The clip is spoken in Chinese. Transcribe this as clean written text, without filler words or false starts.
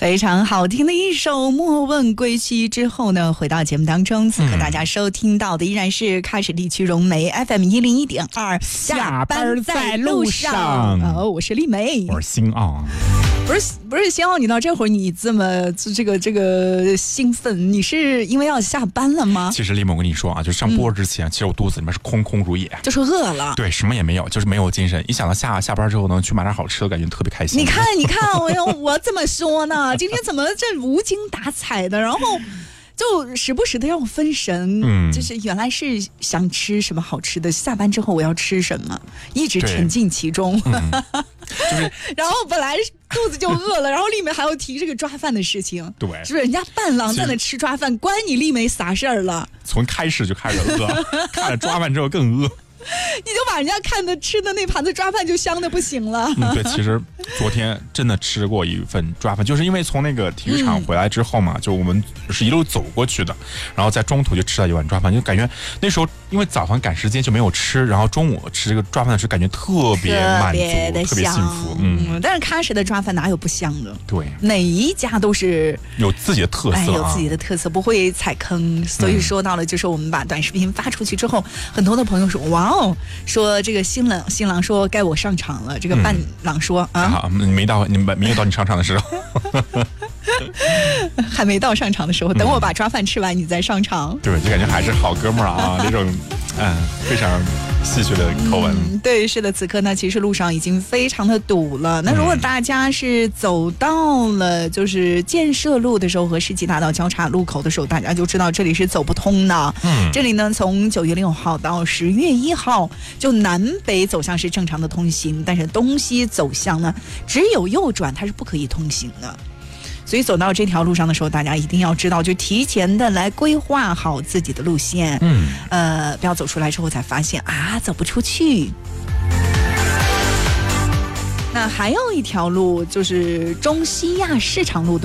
非常好听的一首《莫问归期》之后呢，回到节目当中，此刻大家收听到的依然是喀什地区融媒 FM 101.2， 下班在路上。 我是丽梅， 我是星昂。 不是星昂，你到这会儿你这么这个兴奋，你是因为要下班了吗？ 其实丽梅，我跟你说啊，就上播之前，其实我肚子里面是空空如也， 就是饿了。 对，什么也没有，就是没有精神。一想到下班之后能去买点好吃的，感觉特别开心。 你看，我怎么说呢？今天怎么这无精打采的，然后就时不时的让我分神，就是原来是想吃什么好吃的，下班之后我要吃什么，一直沉浸其中。 就是， 然后本来肚子就饿了，然后丽梅还要提这个抓饭的事情， 对， 是不是人家伴郎在那吃抓饭，关你丽梅啥事儿了？ 从开始就开始饿，看了抓饭之后更饿。 你就把人家看的吃的那盘子抓饭就香的不行了。 对，其实昨天真的吃过一份抓饭，就是因为从那个体育场回来之后嘛，就我们是一路走过去的，然后在中途就吃了一碗抓饭，就感觉那时候因为早上赶时间就没有吃，然后中午吃这个抓饭的时候感觉特别满足，特别幸福。 但是喀什的抓饭哪有不香的？ 对， 哪一家都是有自己的特色， 有自己的特色，不会踩坑。所以说到了就是我们把短视频发出去之后，很多的朋友说哇哦，说这个新郎说该我上场了，这个伴郎说你没有到你上场的时候。 还没到上场的时候，等我把抓饭吃完你再上场。 对，就感觉还是好哥们儿啊，这种非常戏谑的口吻。 对，是的，此刻呢其实路上已经非常的堵了。那如果大家是走到了就是建设路的时候和世纪大道交叉路口的时候，大家就知道这里是走不通的。这里呢从9月6号到10月1号就南北走向是正常的通行，但是东西走向呢只有右转它是不可以通行的。所以走到这条路上的时候，大家一定要知道，就提前的来规划好自己的路线。不要走出来之后才发现走不出去。那还有一条路就是中西亚市场路。